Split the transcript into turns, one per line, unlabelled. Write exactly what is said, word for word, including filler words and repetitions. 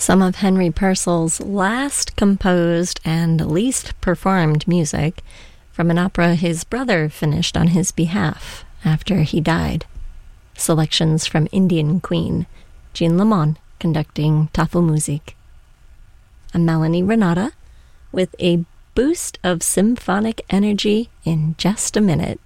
Some of Henry Purcell's last composed and least performed music from an opera his brother finished on his behalf after he died. Selections from Indian Queen, Jean Lamont conducting Tafelmusik. I'm Melanie Renata with a boost of symphonic energy in just a minute.